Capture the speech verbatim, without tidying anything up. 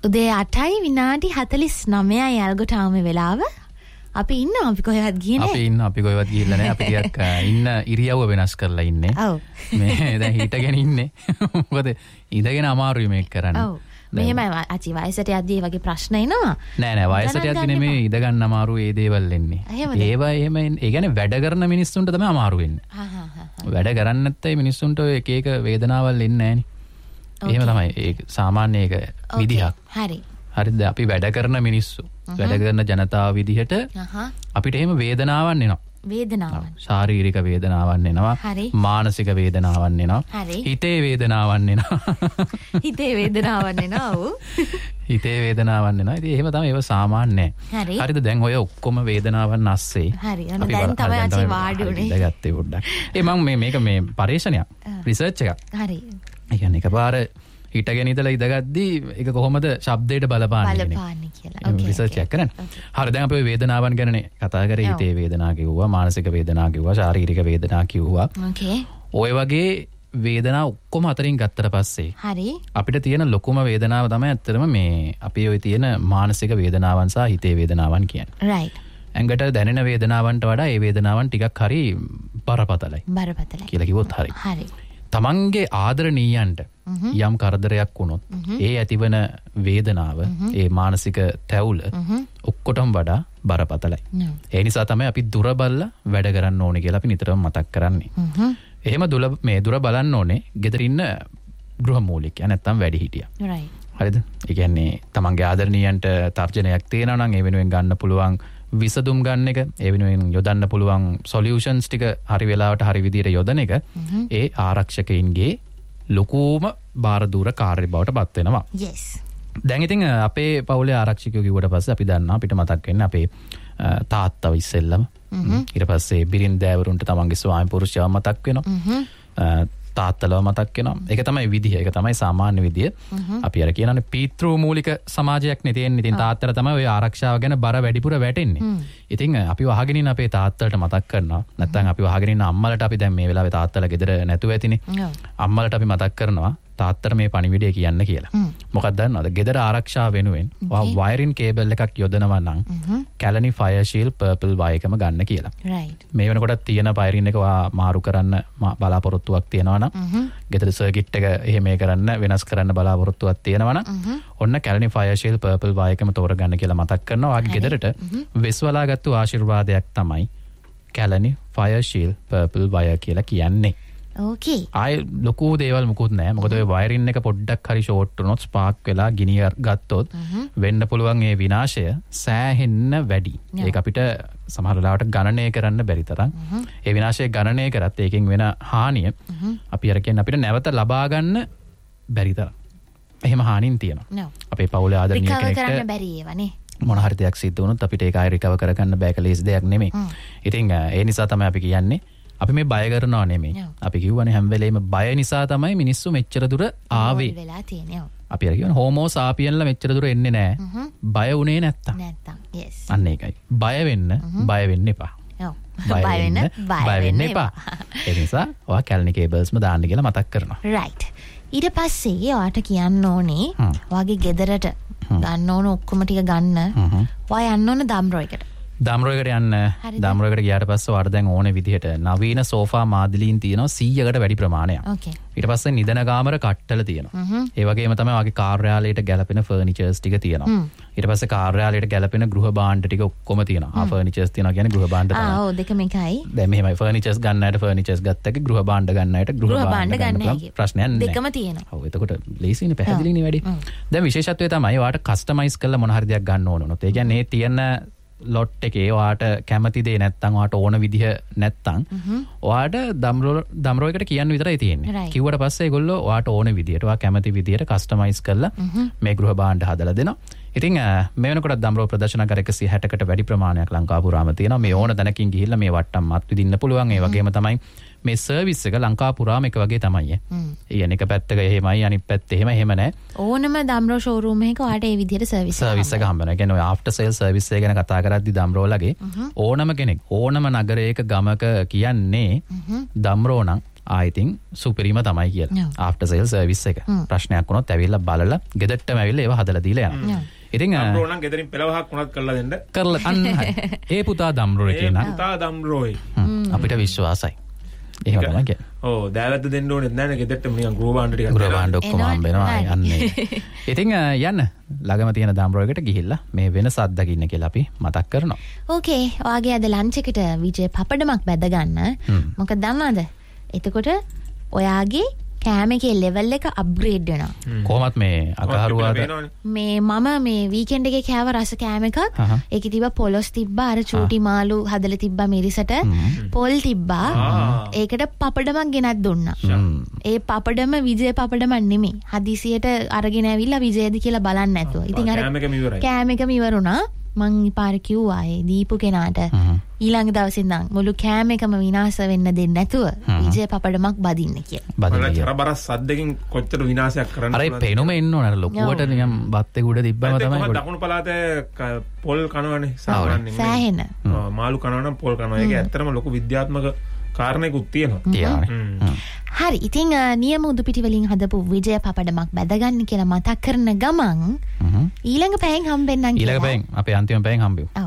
උදේ අටයි විනාඩි හතළිස් නවයයි අල්ගොටාම වෙලාව. අපි ඉන්න අපි කොහෙවත් ගියේ නෑ. අපි ඉන්න අපි කොහෙවත් ගිහිල්ලා නෑ. අපි ටිකක් ඉන්න ඉරියව්ව වෙනස් කරලා ඉන්නේ. ඔව්. මේ දැන් හිටගෙන ඉන්නේ. මොකද ඉඳගෙන අමාරුයි මේක කරන්න. ඔව්. මෙහෙමයි අචි වයසට යද්දී වගේ ප්‍රශ්න එනවා. නෑ නෑ වයසට යද්දී නෙමෙයි ඉඳ ගන්න අමාරු ඒ දේවල් එන්නේ. ඒවා එහෙම ඒ කියන්නේ වැඩ කරන මිනිස්සුන්ට තමයි අමාරු වෙන්නේ. හා හා හා. වැඩ කරන්නේ නැත්නම් මිනිස්සුන්ට ඔය එක එක වේදනාවල් එන්නේ නෑනේ. එහෙම තමයි. ඒක සාමාන්‍ය ඒක විදිහක්. හරි. හරිද? අපි වැඩ කරන මිනිස්සු වැඩ කරන ජනතාව විදිහට අපිට එහෙම වේදනාවක් එනවා. වේදනාවක්. ශාරීරික වේදනාවක් එනවා. මානසික වේදනාවක් එනවා. හිතේ වේදනාවක් එනවා. හිතේ වේදනාවක් එනවා. ඔව්. හිතේ වේදනාවක් එනවා. ඉතින් එහෙම තමයි ඒව සාමාන්‍යයි. හරිද? දැන් ඔය ඔක්කොම වේදනාවන් ඇස්සේ හරි. දැන් තමයි අචි වාඩි උනේ. ඉඳගත්තේ පොඩ්ඩක්. ඒ මම මේ මේක මේ පරීක්ෂණයක්. රිසර්ච් එකක්. හරි. ඒ කියන්නේ එකපාර හිටගෙන ඉඳලා ඉඳගද්දී ඒක කොහොමද ශබ්දයට බලපාන්නේ බලපාන්නේ කියලා. ඕකේ. රිසර්ච් එකක් කරන්නේ. හරි දැන් අපි වේදනාවන් ගැනනේ කතා කරේ. හිතේ වේදනා කිව්වා, මානසික වේදනා කිව්වා, ශාරීරික වේදනා කිව්වා. ඕකේ. ඔය වගේ වේදනා ඔක්කොම අතරින් ගත්තට පස්සේ හරි අපිට තියෙන ලොකුම වේදනාව තමයි ඇත්තටම මේ අපේ ඔය තියෙන මානසික වේදනාවන් සහ හිතේ වේදනාවන් කියන්නේ. right. ඇඟට දැනෙන වේදනාවන්ට වඩා ඒ වේදනාවන් ටිකක් හරි බරපතලයි. බරපතලයි. කියලා කිව්වොත් හරි. හරි. තමන්ගේ ආදරණීයන්ට යම් කරදරයක් වුණොත් ඒ ඇතිවන වේදනාව ඒ මානසික තැවුල ඔක්කොටම වඩා බරපතලයි. ඒ නිසා තමයි අපි දුර බලලා වැඩ කරන්න ඕනේ කියලා අපි නිතරම මතක් කරන්නේ. එහෙම දුර මේ දුර බලන්න ඕනේ ගෙදර ඉන්න ගෘහමූලිකයා නැත්තම් වැඩිහිටියා. right. හරිද? ඒ කියන්නේ තමන්ගේ ආදරණීයන්ට තර්ජනයක් තියෙනවා නම් ඒ වෙනුවෙන් ගන්න පුළුවන් විසඳුම් ගන්න එක, ඒ වෙනුවෙන් යොදන්න පුළුවන් සොලියුෂන්ස් ටික හරි වෙලාවට හරි විදියට යොදන එක ඒ ආරක්ෂකයින්ගේ ලොකුම බාරදූර කාර්ය බවට පත් වෙනවා. yes. දැන් ඉතින් අපේ පවුලේ ආරක්ෂකයෝ කිව්වට පස්සේ අපි දන්නවා අපිට මතක් වෙන්නේ අපේ තාත්තව ඉස්සෙල්ලම. ඊට පස්සේ බිරින් දෑවරුන්ට තමන්ගේ ස්වාමි පුරුෂයව මතක් වෙනවා. තාත්තලව මතක් වෙනවා. ඒක තමයි විදිහ. ඒක තමයි සාමාන්‍ය විදිය. අපි අර කියනනේ පීතෘ මූලික සමාජයක් නේ තියෙන්නේ. ඉතින් තාත්තලා තමයි ওই ආරක්ෂාව ගැන බර වැඩිපුර වැටෙන්නේ. ඉතින් අපි වහගෙන ඉන්න අපේ තාත්තලට මතක් කරනවා. නැත්නම් අපි වහගෙන ඉන්න අම්මලට අපි දැන් මේ වෙලාවේ තාත්තලා ගෙදර නැතුව ඇතිනේ. අම්මලට අපි මතක් කරනවා තාත්තට මේ පණිවිඩය කියන්න කියලා. මොකක්ද දන්නවද? ගෙදර ආරක්ෂාව වෙනුවෙන් වයරින් කේබල් එකක් යොදනවා නම් Kelani fire shield purple wire එකම ගන්න කියලා. right. මේ වෙනකොට තියෙන වයරින් එක මාරු කරන්න බලාපොරොත්තුවක් තියෙනවා නම් ගෙදර සර්කිට් එක එහෙම මේ කරන්න වෙනස් කරන්න බලාපොරොත්තුවක් තියෙනවා නම් ඔන්න Kelani fire shield purple wire එකම තෝරගන්න කියලා මතක් කරනවා. වාගේ ගෙදරට වෙස්වලාගත්තු ආශිර්වාදයක් තමයි Kelani fire shield purple wire කියලා කියන්නේ. okay. ආය ලොකු දේවල් මුකුත් නැහැ. මොකද ඔය වයරින් එක පොඩ්ඩක් හරි ෂෝට් වුණොත් ස්පාර්ක් වෙලා ගිනි ගත්තොත් වෙන්න පුළුවන් ඒ විනාශය සෑහෙන්න වැඩි. ඒක අපිට සමහර වෙලාවට ගණනය කරන්න බැරි තරම්. ඒ විනාශය ගණනය කරත් ඒකෙන් වෙන හානිය අපි අර කියන්නේ අපිට නැවත ලබා ගන්න බැරි තරම්. එහෙම හානින් තියෙනවා. අපේ පවුලේ ආදරණීය කෙනෙක්ට රිකවර් කරන්න බැරි ඒවා නේ. මොන හරි දෙයක් සිද්ධ වුණොත් අපිට ඒක ආයෙ රිකවර් කරගන්න බෑ කියලා දෙයක් නෙමෙයි. ඉතින් ඒ නිසා තමයි අපි කියන්නේ අපි මේ බය කරනවා නෙමෙයි. අපි කියවනේ හැම වෙලේම බය නිසා තමයි මිනිස්සු මෙච්චර දුර ආවේ. වෙලා තියෙන්නේ. අපි අර කියන හෝමෝ සාපියන්ලා මෙච්චර දුර එන්නේ නැහැ. බය උනේ නැත්තම්. නැත්තම්. yes. අන්න ඒකයි. බය වෙන්න බය වෙන්න එපා. ඔව්. බය වෙන්න බය වෙන්න එපා. ඒ නිසා ඔයා කැලණි කේබල්ස්ම දාන්න කියලා මතක් කරනවා. right. ඊට පස්සේ ඔයාට කියන්න ඕනේ ඔයාගේ ගෙදරට ගන්න ඕන ඔක්කොම ටික ගන්න. ඔයා යන්න ඕන දම්රෝ එකට. දම්රෝයකට යන්න. දම්රෝයකට ගියාට පස්සේ ඔයාට දැන් ඕනේ විදිහට නවීන සෝෆා මාදිලීන් තියෙනවා සීයකට වැඩි ප්‍රමාණයක්. okay. ඊට පස්සේ නිදන කාමර කට්ටල තියෙනවා. ඒ වගේම තමයි ඔයාගේ කාර්යාලයට ගැලපෙන ෆර්නිචර්ස් ටික තියෙනවා. ඊට පස්සේ කාර්යාලයට ගැලපෙන ගෘහ භාණ්ඩ ටික ඔක්කොම තියෙනවා. ආ ෆර්නිචර්ස් තියෙනවා කියන්නේ ගෘහ භාණ්ඩ තමයි. ආ ඔව් දෙකම එකයි. දැන් මෙහෙමයි ෆර්නිචර්ස් ගන්න අයට ෆර්නිචර්ස් ගත්තක ගෘහ භාණ්ඩ ගන්න අයට ගෘහ භාණ්ඩ ගන්න ප්‍රශ්නයක් නැහැ. දෙකම තියෙනවා. ඔව් එතකොට ලේසියිනේ පැහැදිලිනේ වැඩි. දැන් විශේෂත්වය තමයි ඔයාට කස්ටමයිස් කරලා මොන හරි දෙයක් ගන්න ඕන උනොත්. ඒ කියන්නේ මේ තියෙන ලොට් එකේ ඔයාට කැමති දේ නැත්තම් ඔයාට ඕන විදිහ නැත්තම් ඔයාට දම්රෝ දම්රෝ එකට කියන්න විතරයි තියෙන්නේ. කිව්වට පස්සේ ඒගොල්ලෝ ඔයාට ඕන විදියට ඔයා කැමති විදියට කස්ටමයිස් කරලා මේ ගෘහ භාණ්ඩ හදලා දෙනවා. ඉතින් මේ වෙනකොට දම්රෝ ප්‍රදර්ශනකාර එකසිය හැටකට වැඩි ප්‍රමාණයක් ලංකාව පුරාම තියෙනවා. මේ ඕන තැනකින් ගිහිල්ලා මේ වට්ටම් මත් විඳින්න පුළුවන්. ඒ වගේම තමයි මේ සර්විස් එක ලංකාව පුරාම එක වගේ තමයි. ඒ කියන්නේ එක පැත්තක එහෙමයි අනිත් පැත්තේ එහෙම එහෙම නැහැ. ඕනම දම්රෝ ෂෝරූම් එකක ඔයාට ඒ විදිහට සර්විස් සර්විස් එක හම්බ වෙනවා. ඒ කියන්නේ ඔය ආෆ්ටර් සේල් සර්විස් එක ගැන කතා කරද්දි දම්රෝලගේ ඕනම කෙනෙක් ඕනම නගරයක ගමක කියන්නේ දම්රෝ නම් ආයිතින් සුපිරිම තමයි කියලා. ආෆ්ටර් සේල් සර්විස් එක. ප්‍රශ්නයක් වුණොත් ඇවිල්ලා බලලා ගෙදරටම ඇවිල්ලා ඒව හදලා දීලා යනවා. ඉතින් දම්රෝ නම් ගෙදරින් පෙළවහක් වුණත් කරලා දෙන්න. කරලා අන්න ඒ පුතා දම්රෝ එකේ නා. පුතා දම්රෝයි. අපිට විශ්වාසයි. එහෙම තමයි කියන්නේ. ඔව් දෑවැද්ද දෙන්න ඕනෙත් නැහැ නේ ගෙදරට නිකන් ගෘහ භාණ්ඩ ටිකක්. ගෘහ භාණ්ඩ ඔක්කොම හම්බ වෙනවා යන්නේ. ඉතින් යන්න ළඟම තියෙන දම්රෝ එකට ගිහිල්ලා මේ වෙනස අත්දකින්න කියලා අපි මතක් කරනවා. ඕකේ. ඔයාගේ අද ලන්ච් එකට විජේ පපඩමක් බැද ගන්න. මොකද දන්නවද? එතකොට ඔයාගේ කෑම එකේ ලෙවල් එක අප්ග්‍රේඩ් වෙනවා. කොහොමත් මේ අකහරුවාද මේ මම මේ වීකෙන්ඩ් එකේ කෑව රස කෑම එකක්. ඒකේ තිබ්බ පොලොස් තිබ්බා, අර චූටි මාළු හදලා තිබ්බා මිරිසට. පොල් තිබ්බා. ඒකට පපඩමක් ගෙනත් දුන්නා. ඒ පපඩම විජේ පපඩමක් නෙමෙයි. හදිසියට අරගෙන ඇවිල්ලා විජේද කියලා බලන්න නැතුව. ඉතින් අර කෑම එකම ඉවරුණා. මං පාර කිව්වා ඒ දීපු කෙනාට ඊළඟ දවසේ ඉඳන් මුළු කෑම එකම විනාශ වෙන්න දෙන්නේ නැතුව විජේ පපඩමක් බදින්න කියලා. බදින්න. චරබරස් සද්දකින් කොච්චර විනාශයක් කරන්න අර ඒ පේනොම එන්න ඕන අර ලොකුවට නිකන් බත් එක උඩ තිබ්බම තමයි. ඒක දකුණු පළාතේ පොල් කනවනේ සාමාන්‍යයෙන්. සෑහෙන. මාළු කනවා නම් පොල් කනවා. ඒක ඇත්තටම ලොකු විද්‍යාත්මක කාරණේකුත් තියෙනවා. හරි. ඉතින් නියම උදු පිටි වලින් හදපු විජය පපඩමක් බැදගන්න කියලා මතක් කරන ගමන් ඊළඟ පැයෙන් හම්බෙන්නම් කියලා. ඊළඟ පැයෙන් අපේ අන්තිම පැයෙන් හම්බෙමු.